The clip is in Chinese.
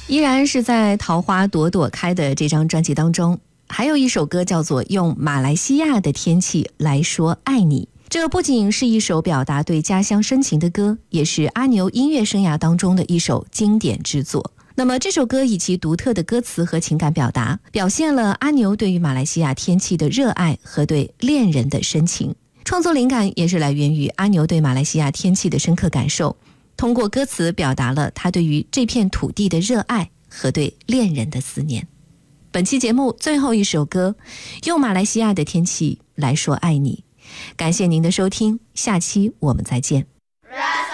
依然是在桃花朵朵开的这张专辑当中，还有一首歌叫做《用马来西亚的天气来说爱你》。这不仅是一首表达对家乡深情的歌，也是阿牛音乐生涯当中的一首经典之作。那么这首歌以其独特的歌词和情感表达，表现了阿牛对于马来西亚天气的热爱和对恋人的深情。创作灵感也是来源于阿牛对马来西亚天气的深刻感受，通过歌词表达了他对于这片土地的热爱和对恋人的思念。本期节目最后一首歌，用马来西亚的天气来说爱你。感谢您的收听，下期我们再见。